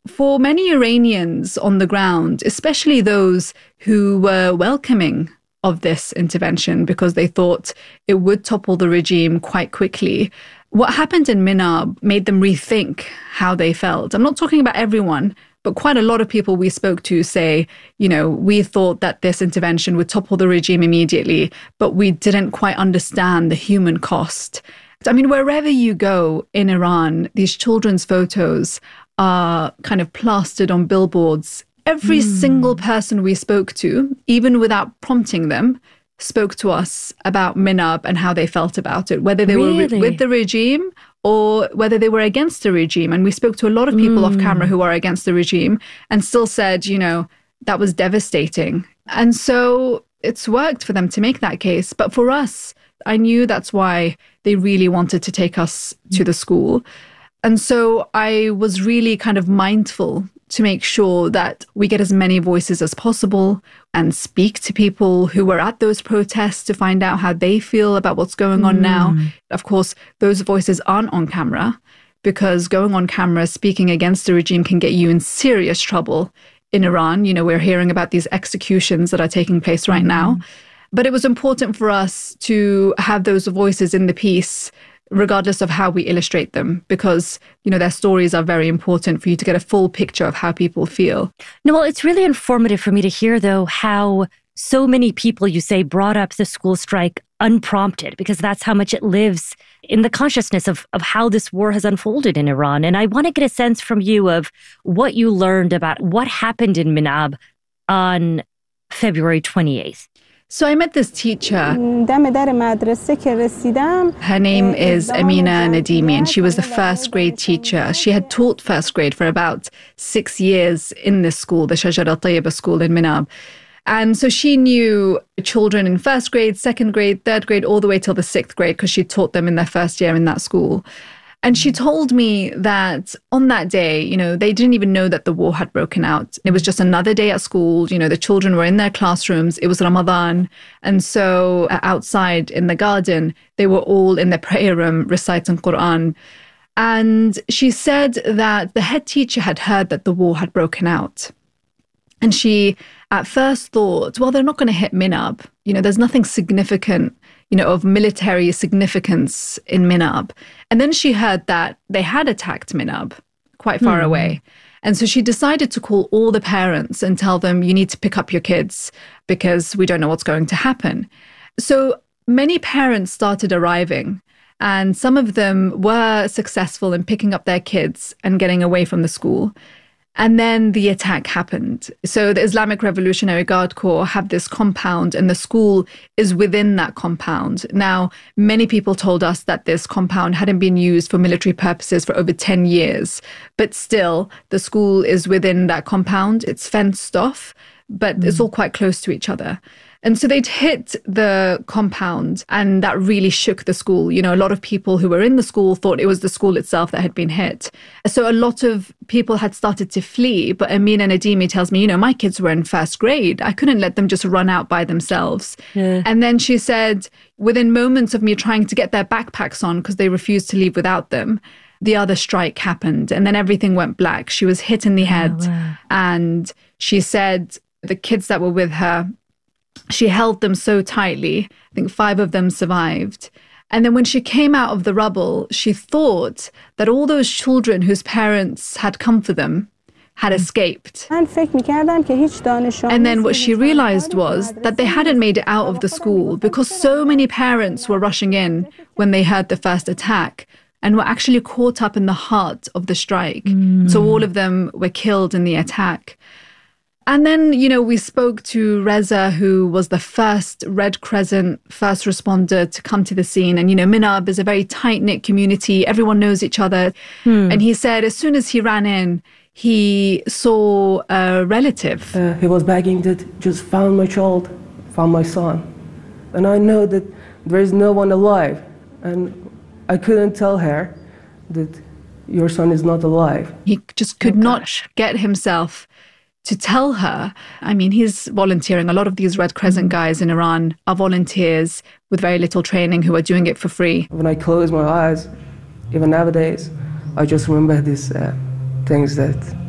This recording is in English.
For many Iranians on the ground, especially those who were welcoming of this intervention because they thought it would topple the regime quite quickly, what happened in Minab made them rethink how they felt. I'm not talking about everyone, but quite a lot of people we spoke to say, we thought that this intervention would topple the regime immediately, but we didn't quite understand the human cost. I mean, wherever you go in Iran, these children's photos are kind of plastered on billboards. Every single person we spoke to, even without prompting them, spoke to us about Minab and how they felt about it, whether they were with the regime or whether they were against the regime. And we spoke to a lot of people off camera who are against the regime and still said, that was devastating. And so it's worked for them to make that case. But for us, I knew that's why they really wanted to take us to the school. And so I was really kind of mindful to make sure that we get as many voices as possible and speak to people who were at those protests to find out how they feel about what's going on now. Of course, those voices aren't on camera because going on camera speaking against the regime can get you in serious trouble in Iran. We're hearing about these executions that are taking place right now. But it was important for us to have those voices in the piece regardless of how we illustrate them, because, their stories are very important for you to get a full picture of how people feel. No, well, it's really informative for me to hear, though, how so many people, you say, brought up the school strike unprompted, because that's how much it lives in the consciousness of how this war has unfolded in Iran. And I want to get a sense from you of what you learned about what happened in Minab on February 28th. So I met this teacher. Her name is Amina Nadimi, and she was the first grade teacher. She had taught first grade for about 6 years in this school, the Shajara Tayyiba school in Minab. And so she knew children in first grade, second grade, third grade, all the way till the 6th grade, because she taught them in their first year in that school. And she told me that on that day, they didn't even know that the war had broken out. It was just another day at school. The children were in their classrooms. It was Ramadan. And so outside in the garden, they were all in their prayer room reciting Quran. And she said that the head teacher had heard that the war had broken out. And she at first thought, well, they're not going to hit Minab. There's nothing significant of military significance in Minab. And then she heard that they had attacked Minab quite far away. And so she decided to call all the parents and tell them, you need to pick up your kids because we don't know what's going to happen. So many parents started arriving, and some of them were successful in picking up their kids and getting away from the school. And then the attack happened. So the Islamic Revolutionary Guard Corps have this compound, and the school is within that compound. Now, many people told us that this compound hadn't been used for military purposes for over 10 years. But still, the school is within that compound. It's fenced off, but it's all quite close to each other. And so they'd hit the compound, and that really shook the school. A lot of people who were in the school thought it was the school itself that had been hit. So a lot of people had started to flee. But Amina Nadimi tells me, my kids were in first grade. I couldn't let them just run out by themselves. Yeah. And then she said, within moments of me trying to get their backpacks on because they refused to leave without them, the other strike happened. And then everything went black. She was hit in the head. Oh, wow. And she said the kids that were with her, she held them so tightly. I think 5 of them survived. And then when she came out of the rubble, she thought that all those children whose parents had come for them had escaped. And then what she realized was that they hadn't made it out of the school because so many parents were rushing in when they heard the first attack and were actually caught up in the heart of the strike. So all of them were killed in the attack. And then, we spoke to Reza, who was the first Red Crescent first responder to come to the scene. And, Minab is a very tight-knit community. Everyone knows each other. And he said as soon as he ran in, he saw a relative. He was begging that just found my child, found my son. And I know that there is no one alive. And I couldn't tell her that your son is not alive. He just could not get himself to tell her. I mean, he's volunteering. A lot of these Red Crescent guys in Iran are volunteers with very little training who are doing it for free. When I close my eyes, even nowadays, I just remember these things that